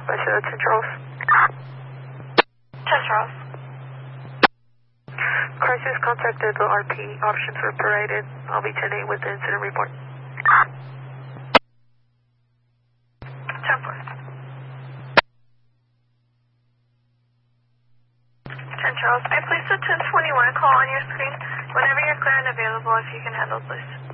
I said 10 Charles. 10 Charles. Crisis contacted the RP. Options were provided. I'll be 10-8 with the incident report. 10-4. 10 Charles. I placed a 1021 call on your screen. Whenever you're clear and available, if you can handle, please.